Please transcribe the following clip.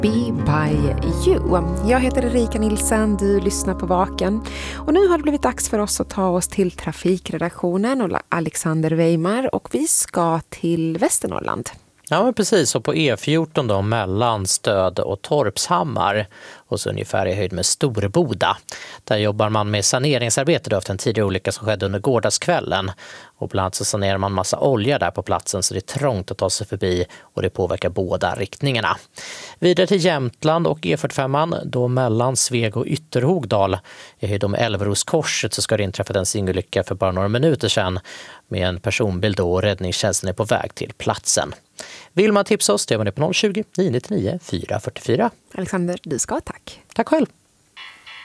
Be by you. Jag heter Erika Nilsson, du lyssnar på Vaken. Och nu har det blivit dags för oss att ta oss till trafikredaktionen och Alexander Weimar, och vi ska till Västernorrland. Ja, men precis. Och på E14 då, mellan Stöde och Torpshammar, och så ungefär i höjd med Storboda. Där jobbar man med saneringsarbete efter en tidigare olycka som skedde under gårdagskvällen. Och bland annat så sanerar man massa olja där på platsen, så det är trångt att ta sig förbi och det påverkar båda riktningarna. Vidare till Jämtland och E45, då mellan Sveg och Ytterhogdal i höjd om Älvroskorset, så ska det inträffa en singelolycka för bara några minuter sedan med en personbil då, och räddningstjänsten är på väg till platsen. Vill man tipsa oss, det var det på 020 999 444. Alexander, du ska ha tack. Tack själv.